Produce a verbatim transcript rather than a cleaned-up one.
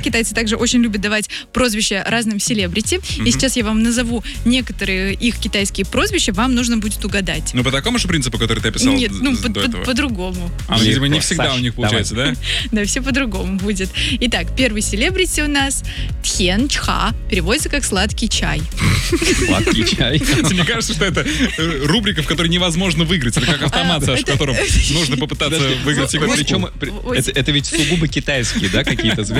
Китайцы также очень любят давать прозвища разным селебрити. И сейчас я вам назову некоторые их китайские прозвища, вам нужно будет угадать. Ну, по такому же принципу, который ты описал Нет, ну, до по- этого. по- по-другому. А, ну, видимо, не всегда Саш, у них получается, да? Да, все по-другому будет. Итак, первый селебрити у нас Тхен Чха. Переводится как «сладкий чай». Сладкий чай. Мне кажется, что это э, рубрика, в которой невозможно выиграть. Это как автомат, Саш, в котором нужно попытаться выиграть игру. Причем это, это ведь сугубо китайские, да, какие-то звезды?